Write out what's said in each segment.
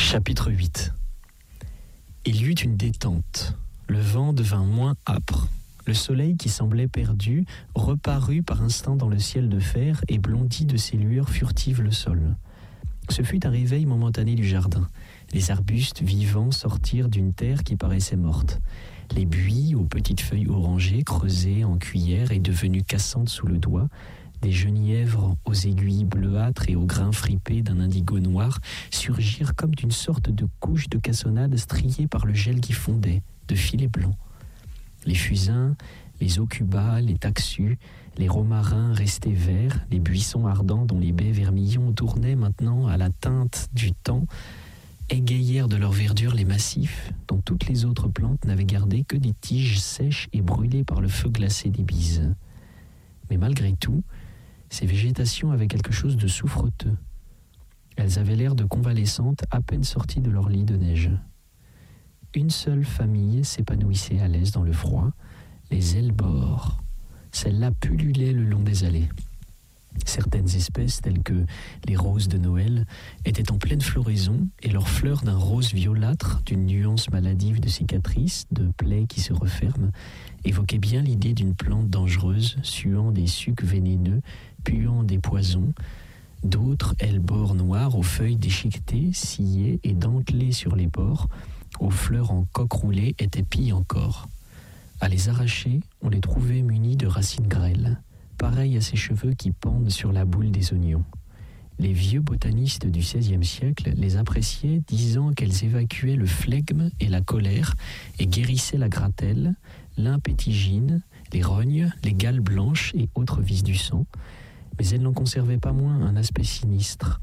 Chapitre 8. Il y eut une détente. Le vent devint moins âpre. Le soleil qui semblait perdu reparut par instants dans le ciel de fer et blondit de ses lueurs furtives le sol. Ce fut un réveil momentané du jardin. Les arbustes vivants sortirent d'une terre qui paraissait morte. Les buis aux petites feuilles orangées, creusées en cuillère et devenues cassantes sous le doigt, des genièvres aux aiguilles bleuâtres et aux grains fripés d'un indigo noir surgirent comme d'une sorte de couche de cassonade striée par le gel qui fondait, de filets blancs. Les fusains, les aucubas, les taxus, les romarins restés verts, les buissons ardents dont les baies vermillons tournaient maintenant à la teinte du temps, égayèrent de leur verdure les massifs dont toutes les autres plantes n'avaient gardé que des tiges sèches et brûlées par le feu glacé des bises. Mais malgré tout, ces végétations avaient quelque chose de souffreteux. Elles avaient l'air de convalescentes à peine sorties de leur lit de neige. Une seule famille s'épanouissait à l'aise dans le froid, les hellebores. Celles-là pullulaient le long des allées. Certaines espèces, telles que les roses de Noël, étaient en pleine floraison et leurs fleurs d'un rose violâtre, d'une nuance maladive de cicatrices, de plaies qui se referment, évoquaient bien l'idée d'une plante dangereuse, suant des sucs vénéneux, puant des poisons. D'autres hellebores noirs aux feuilles déchiquetées, sciées et dentelées sur les bords, aux fleurs en coque roulée, étaient pires encore. À les arracher, on les trouvait munis de racines grêles, pareilles à ces cheveux qui pendent sur la boule des oignons. Les vieux botanistes du XVIe siècle les appréciaient, disant qu'elles évacuaient le flegme et la colère et guérissaient la gratelle, l'impétigine, les rognes, les gales blanches et autres vices du sang, mais elles n'en conservaient pas moins un aspect sinistre.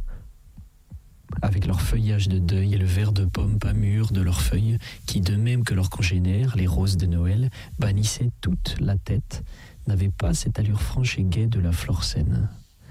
Avec leur feuillage de deuil et le vert de pomme pas mûr de leurs feuilles, qui, de même que leurs congénères, les roses de Noël, bannissaient toute la tête, n'avaient pas cette allure franche et gaie de la flore saine.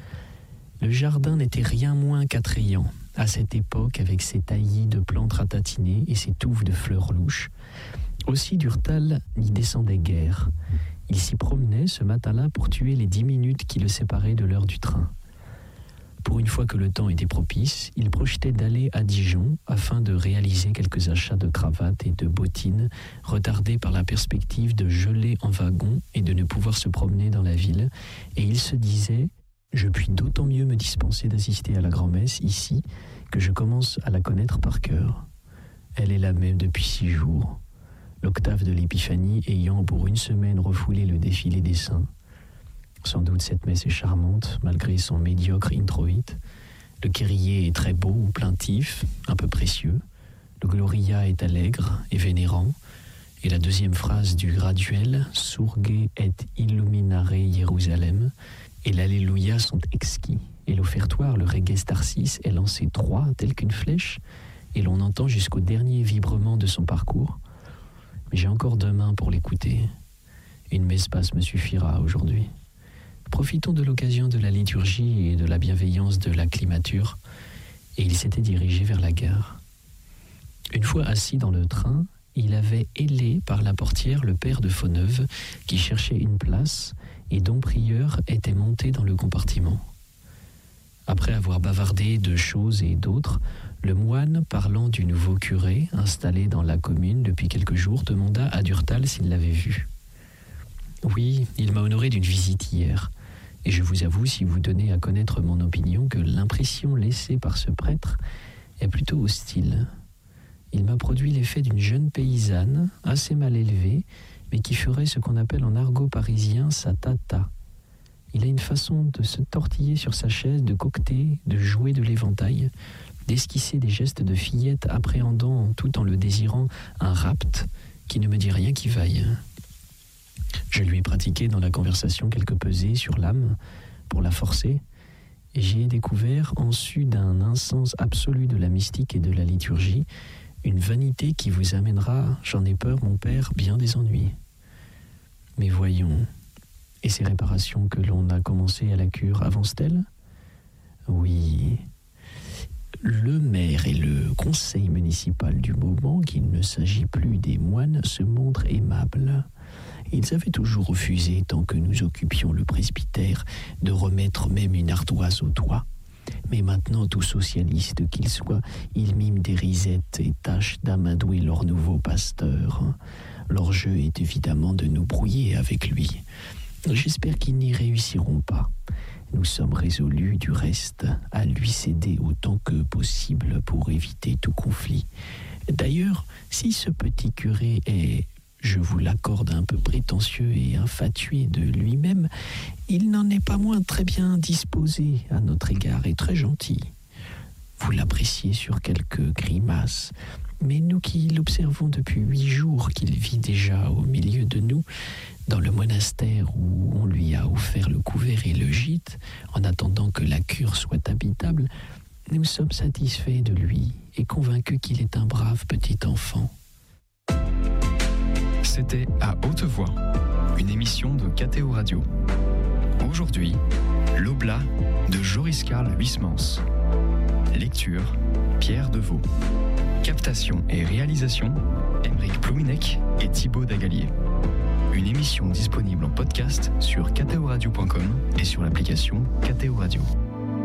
Le jardin n'était rien moins qu'attrayant, à cette époque, avec ses taillis de plantes ratatinées et ses touffes de fleurs louches. Aussi Durtal n'y descendait guère. Il s'y promenait ce matin-là pour tuer les 10 minutes qui le séparaient de l'heure du train. Pour une fois que le temps était propice, il projetait d'aller à Dijon afin de réaliser quelques achats de cravates et de bottines, retardés par la perspective de geler en wagon et de ne pouvoir se promener dans la ville, et il se disait « Je puis d'autant mieux me dispenser d'assister à la grand-messe ici que je commence à la connaître par cœur. Elle est la même depuis 6 jours, l'octave de l'Épiphanie ayant pour une semaine refoulé le défilé des saints. Sans doute cette messe est charmante, malgré son médiocre introïte. Le kyrie est très beau ou plaintif, un peu précieux. Le gloria est allègre et vénérant. Et la deuxième phrase du graduel, Surge et illuminare Jérusalem, et l'Alléluia sont exquis. Et l'offertoire, le Reges Tarsis, est lancé droit, tel qu'une flèche, et l'on entend jusqu'au dernier vibrement de son parcours. Mais j'ai encore 2 mains pour l'écouter. Une messe basse me suffira aujourd'hui. Profitons de l'occasion de la liturgie et de la bienveillance de l'acclimature, et il s'était dirigé vers la gare. Une fois assis dans le train, il avait hélé par la portière le père de Fauneuve, qui cherchait une place, et dont Prieur était monté dans le compartiment. Après avoir bavardé de choses et d'autres, le moine, parlant du nouveau curé, installé dans la commune depuis quelques jours, demanda à Durtal s'il l'avait vu. « Oui, il m'a honoré d'une visite hier. Et je vous avoue, si vous donnez à connaître mon opinion, que l'impression laissée par ce prêtre est plutôt hostile. Il m'a produit l'effet d'une jeune paysanne, assez mal élevée, mais qui ferait ce qu'on appelle en argot parisien sa tata. Il a une façon de se tortiller sur sa chaise, de coqueter, de jouer de l'éventail, d'esquisser des gestes de fillette appréhendant, tout en le désirant, un rapt qui ne me dit rien qui vaille. Je lui ai pratiqué dans la conversation quelques pesées sur l'âme pour la forcer, et j'y ai découvert, en su d'un insens absolu de la mystique et de la liturgie, une vanité qui vous amènera, j'en ai peur, mon père, bien des ennuis. Mais voyons, et ces réparations que l'on a commencées à la cure avancent-elles ? Oui. Le maire et le conseil municipal du moment, qu'il ne s'agit plus des moines, se montrent aimables. Ils avaient toujours refusé, tant que nous occupions le presbytère, de remettre même une ardoise au toit. Mais maintenant, tout socialiste qu'il soit, ils miment des risettes et tâchent d'amadouer leur nouveau pasteur. Leur jeu est évidemment de nous brouiller avec lui. J'espère qu'ils n'y réussiront pas. Nous sommes résolus, du reste, à lui céder autant que possible pour éviter tout conflit. D'ailleurs, si ce petit curé est, je vous l'accorde, un peu prétentieux et infatué de lui-même, il n'en est pas moins très bien disposé à notre égard et très gentil. Vous l'appréciez sur quelques grimaces, mais nous qui l'observons depuis 8 jours qu'il vit déjà au milieu de nous, dans le monastère où on lui a offert le couvert et le gîte, en attendant que la cure soit habitable, nous sommes satisfaits de lui et convaincus qu'il est un brave petit enfant. C'était À Haute Voix, une émission de KTO Radio. Aujourd'hui, L'Oblat de Joris Karl Huysmans. Lecture, Pierre Deveau. Captation et réalisation, Aymeric Plouinec et Thibaut Dagalier. Une émission disponible en podcast sur ktoradio.com et sur l'application KTO Radio.